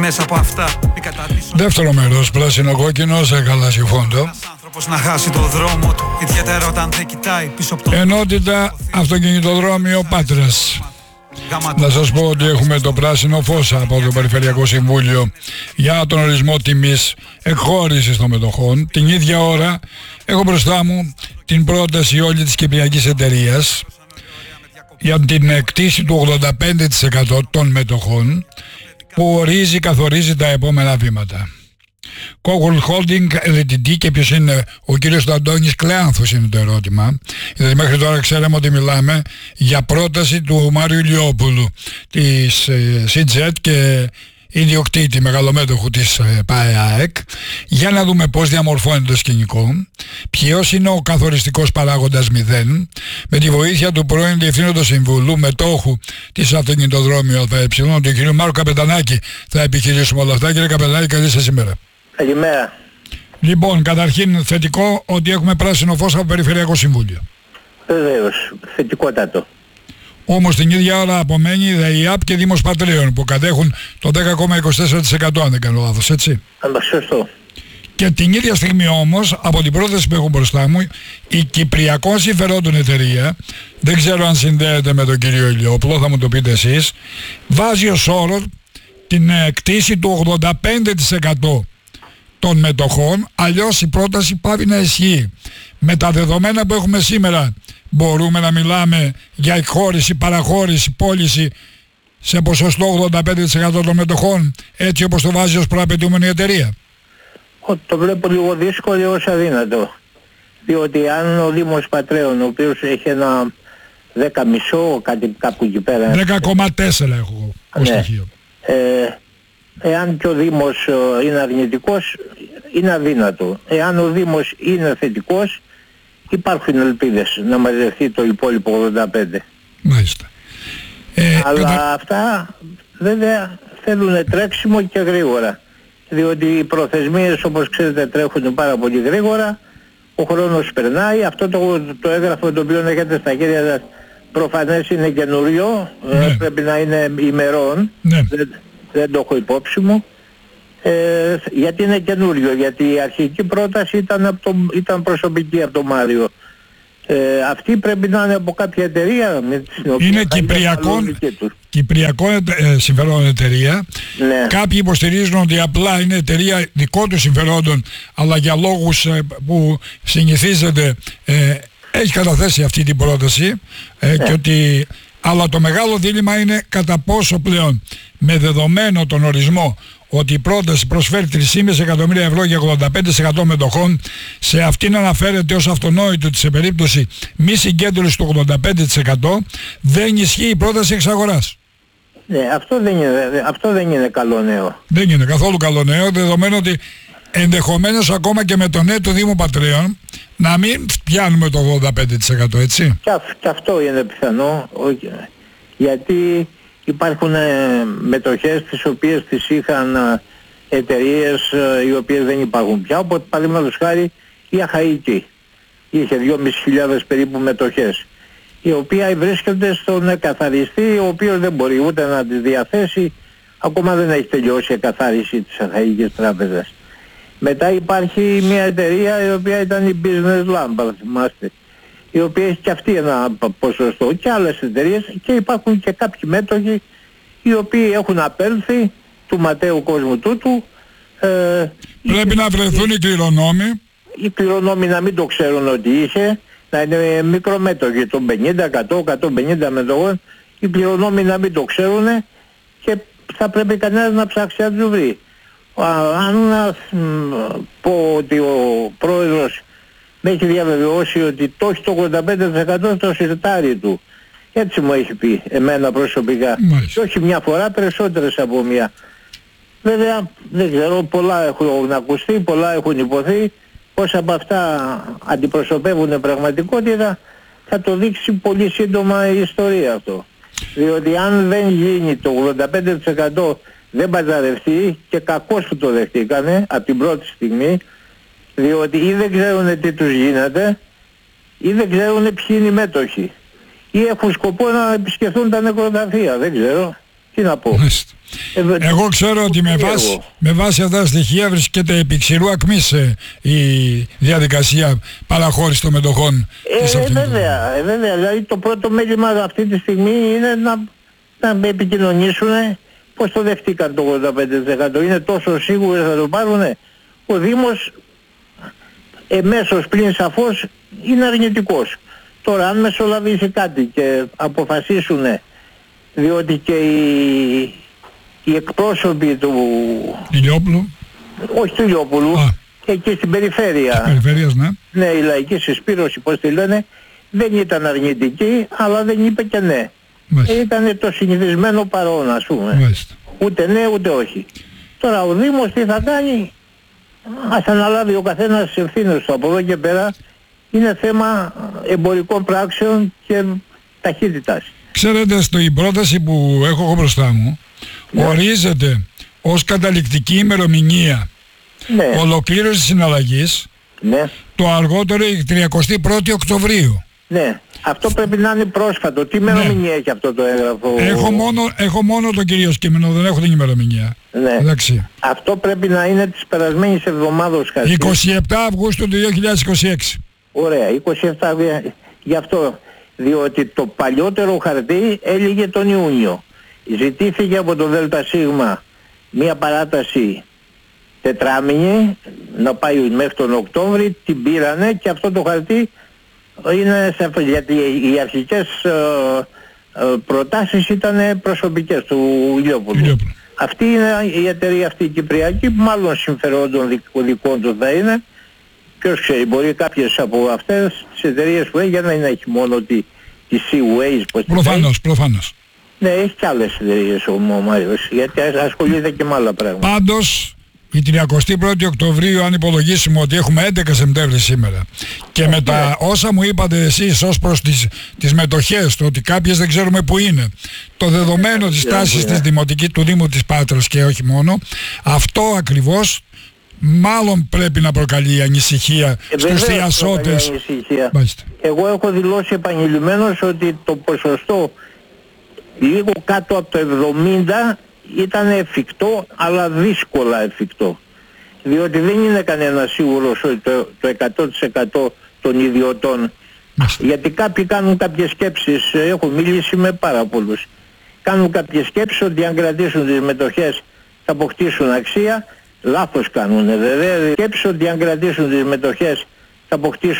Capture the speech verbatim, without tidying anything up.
μέσα από αυτά. Δεύτερο μέρος, πράσινο-κόκκινο σε γαλάζιο φόντο. Να χάσει το δρόμο του, ιδιαίτερα όταν δεν κοιτάει πίσω από το... Ενότητα αυτοκινητοδρόμιο Πάτρας. Να σας πω ότι έχουμε το πράσινο φως από το Περιφερειακό Συμβούλιο για τον ορισμό τιμής εκχώρησης των μετοχών. Την ίδια ώρα έχω μπροστά μου την πρόταση όλη της Κυπριακής Εταιρείας για την εκτίση του ογδόντα πέντε τοις εκατό των μετοχών που ορίζει, καθορίζει τα επόμενα βήματα. Cockle Holding ελ τι ντι, και ποιος είναι ο κύριος Αντώνης Κλεάνθος είναι το ερώτημα, γιατί μέχρι τώρα ξέραμε ότι μιλάμε για πρόταση του Μάριου Ηλιόπουλου της ε, Σιτζετ και ιδιοκτήτη μεγαλομέτωχου της ε, ΠΑΕΑΕΚ, για να δούμε πώς διαμορφώνεται το σκηνικό, ποιος είναι ο καθοριστικός παράγοντας μηδέν, με τη βοήθεια του πρώην Διευθύνοντος Συμβουλού μετόχου της Αυτοκινητοδρόμιο ΑΕ, του κ. Μάρκου Καπετανάκη, θα επιχειρήσουμε όλα αυτά. Κύριε Καπετανάκη, καλή σας ημέρα. Καλημέρα. Λοιπόν, καταρχήν θετικό ότι έχουμε πράσινο φως από Περιφερειακό Συμβούλιο. Βεβαίως, θετικότατο. Όμως την ίδια ώρα απομένει η ΔΕΙΑΠ και Δήμος Πατρέων που κατέχουν το δέκα κόμμα είκοσι τέσσερα τοις εκατό, αν δεν κάνω λάθος, έτσι. Αλλά σωστό. Και την ίδια στιγμή όμως, από την πρόταση που έχω μπροστά μου, η Κυπριακών Συμφερόντων εταιρεία, δεν ξέρω αν συνδέεται με τον κύριο Ηλιόπουλο, θα μου το πείτε εσείς, βάζει ως όρο την εκτίση του ογδόντα πέντε τοις εκατό των μετοχών, αλλιώς η πρόταση πάβει να ισχύει. Με τα δεδομένα που έχουμε σήμερα, μπορούμε να μιλάμε για εκχώρηση, παραχώρηση, πώληση σε ποσοστό ογδόντα πέντε τοις εκατό των μετοχών, έτσι όπως το βάζει ως προαπαιτούμενη εταιρεία? Το βλέπω λίγο δύσκολο ως αδύνατο. Διότι αν ο Δήμος Πατρέων, ο οποίος έχει ένα δέκα κόμμα πέντε, κάτι κάπου εκεί πέρα... δέκα κόμμα τέσσερα έχω ως ναι. στοιχείο. Ε, εάν και ο Δήμος είναι αρνητικός, είναι αδύνατο. Εάν ο Δήμος είναι θετικός, υπάρχουν ελπίδες να μαζευτεί το υπόλοιπο ογδόντα πέντε. Μάλιστα. Ε, Αλλά κατα... αυτά βέβαια θέλουν τρέξιμο και γρήγορα. Διότι οι προθεσμίες, όπως ξέρετε, τρέχουν πάρα πολύ γρήγορα. Ο χρόνος περνάει. Αυτό το, το έγγραφο το οποίο έχετε στα χέρια σας προφανές είναι καινούριο. Ναι. Ε, πρέπει να είναι ημερών. Ναι. Δεν, δεν το έχω υπόψη μου. Ε, γιατί είναι καινούριο. Γιατί η αρχική πρόταση ήταν, από το, ήταν προσωπική από τον Μάριο. Ε, αυτή πρέπει να είναι από κάποια εταιρεία με την οποία είναι Κυπριακών, Κυπριακών ε, συμφερόντων εταιρεία. Ναι. Κάποιοι υποστηρίζουν ότι απλά είναι εταιρεία δικών του συμφερόντων, αλλά για λόγους ε, που συνηθίζεται ε, έχει καταθέσει αυτή την πρόταση ε, ναι. και ότι, αλλά το μεγάλο δίλημμα είναι κατά πόσο πλέον με δεδομένο τον ορισμό ότι η πρόταση προσφέρει τρία κόμμα πέντε εκατομμύρια ευρώ για ογδόντα πέντε τοις εκατό μετοχών, σε αυτήν αναφέρεται ως αυτονόητο ότι σε περίπτωση μη συγκέντρωση του ογδόντα πέντε τοις εκατό δεν ισχύει η πρόταση εξ αγοράς. Ναι, αυτό δεν είναι, αυτό δεν είναι καλό νέο. Δεν είναι καθόλου καλό νέο, δεδομένου ότι ενδεχομένως ακόμα και με το ναι του Δήμου Πατρέων να μην πιάνουμε το ογδόντα πέντε τοις εκατό, έτσι. Και, αυ, και αυτό είναι πιθανό, γιατί υπάρχουν ε, μετοχές τις οποίες τις είχαν ε, εταιρείες ε, οι οποίες δεν υπάρχουν πια, οπότε παραδείγματος χάρη η ΑΧΑΙΚΙ είχε δυόμισι χιλιάδες περίπου μετοχές, η οποία βρίσκεται στον εκαθαριστή, ο οποίος δεν μπορεί ούτε να τις διαθέσει, ακόμα δεν έχει τελειώσει η εκαθάριση της ΑΧΑΙΚΙς τράπεζας. Μετά υπάρχει μια εταιρεία η οποία ήταν η Business Lamp, αν θυμάστε, η οποία έχει και αυτή ένα ποσοστό, και άλλες εταιρείες, και υπάρχουν και κάποιοι μέτοχοι οι οποίοι έχουν απέλθει του ματαίου κόσμου τούτου. Ε, Πρέπει να βρεθούν οι κληρονόμοι. Οι κληρονόμοι να μην το ξέρουν ότι είχε, να είναι μικρομέτοχοι των πενήντα, εκατό, εκατόν πενήντα μετοχών, οι κληρονόμοι να μην το ξέρουν και θα πρέπει κανένας να ψάξει να τους βρει. Αν να πω ότι ο πρόεδρος με έχει διαβεβαιώσει ότι το έχει το ογδόντα πέντε τοις εκατό στο σιρτάρι του. Έτσι μου έχει πει εμένα προσωπικά. Μάλιστα. Και όχι μια φορά, περισσότερες από μια. Βέβαια δεν ξέρω, πολλά έχουν ακουστεί, πολλά έχουν υποθεί. Πώς από αυτά αντιπροσωπεύουν πραγματικότητα θα το δείξει πολύ σύντομα η ιστορία αυτό. Διότι αν δεν γίνει το ογδόντα πέντε τοις εκατό, δεν παζαρευτεί, και κακώς που το δεχτήκανε από την πρώτη στιγμή, διότι ή δεν ξέρουν τι τους γίνεται ή δεν ξέρουν ποιοι είναι οι μέτοχοι ή έχουν σκοπό να επισκεφθούν τα νεκροταφεία, δεν ξέρω. Τι να πω. Ε, Εγώ ξέρω ότι με βάση, με βάση αυτά τα στοιχεία βρίσκεται επί ξηρού ακμής ε, η διαδικασία παραχώρησης των μετοχών ε, της αυτοκινήτου. Βέβαια, ε, βέβαια. Δηλαδή το πρώτο μέλημα αυτή τη στιγμή είναι να, να με επικοινωνήσουν πώς το δεχτήκαν το ογδόντα πέντε τοις εκατό. Είναι τόσο σίγουροι θα το πάρουνε. Ο Δήμος εμέσως πλην σαφώς είναι αρνητικός. Τώρα αν μεσολαβήσει κάτι και αποφασίσουν, διότι και οι, οι εκπρόσωποι του Ηλιόπουλου, όχι του Ηλιόπουλου, Α. εκεί στην περιφέρεια, περιφέρειας, ναι. ναι, η λαϊκή συσπήρωση, πώς τη λένε, δεν ήταν αρνητική, αλλά δεν είπε και ναι. Μάλιστα. Ήταν το συνηθισμένο παρόν, ας πούμε. Μάλιστα. Ούτε ναι, ούτε όχι. Τώρα ο Δήμος τι θα κάνει, ας αναλάβει ο καθένας τις ευθύνες του. Από εδώ και πέρα είναι θέμα εμπορικών πράξεων και ταχύτητας. Ξέρετε, στην πρόταση που έχω εγώ μπροστά μου, Ναι. ορίζεται ως καταληκτική ημερομηνία Ναι, ολοκλήρωση της συναλλαγής ναι, το αργότερο η τριαντή πρώτη Οκτωβρίου. ναι. Αυτό πρέπει να είναι πρόσφατο. Τι ημερομηνία έχει αυτό το έγγραφο? Έχω μόνο, έχω μόνο το κυρίως κείμενο, δεν έχω την ημερομηνία. Ναι. Εντάξει. Αυτό πρέπει να είναι της περασμένης εβδομάδος χαρτί. εικοστή εβδόμη Αυγούστου του δύο χιλιάδες είκοσι έξι. Ωραία, είκοσι επτά γι' αυτό. Διότι το παλιότερο χαρτί έλεγε τον Ιούνιο. Ζητήθηκε από το ΔΣ μία παράταση τετράμηνη να πάει μέχρι τον Οκτώβρη, την πήρανε και αυτό το χαρτί είναι σε, γιατί οι αρχικές ε, ε, προτάσεις ήταν προσωπικές του Ηλιόπουλου. Ηλιόπουλου. Αυτή είναι η εταιρεία αυτή η Κυπριακή, που μάλλον συμφερόντων δικών του θα είναι. Ποιος ξέρει, μπορεί κάποιες από αυτές τις εταιρείες που έχει, για να είναι έχει μόνο τη, τη Seaways, πως Προφανώς, προφανώς. ναι, έχει και άλλες εταιρείες ο, ο Μάριος, γιατί ασχολείται και με άλλα πράγματα. Πάντως, η τριαντή πρώτη Οκτωβρίου, αν υπολογίσουμε ότι έχουμε έντεκα Σεπτέμβρη σήμερα και με τα όσα μου είπατε εσείς ως προς τις, τις μετοχές, το ότι κάποιες δεν ξέρουμε που είναι, το δεδομένο της τάσης της Δημοτικής, του Δήμου της Πάτρας και όχι μόνο, αυτό ακριβώς μάλλον πρέπει να προκαλεί ανησυχία Ε, στους βεβαίως θειασότες. προκαλεί ανησυχία. Μάλιστα. Εγώ έχω δηλώσει επανειλημμένως ότι το ποσοστό λίγο κάτω από το εβδομήντα ήταν εφικτό, αλλά δύσκολα εφικτό. Διότι δεν είναι κανένα σίγουρος ότι το, το εκατό τοις εκατό των ιδιωτών, Μάλιστα. γιατί κάποιοι κάνουν κάποιες σκέψεις, έχω μιλήσει με πάρα πολλούς, κάνουν κάποιες σκέψεις ότι αν κρατήσουν τις μετοχές θα αποκτήσουν αξία. Λάθος κάνουνε βέβαια. Σκέψεις ότι αν κρατήσουν τις μετοχές θα αποκτήσουν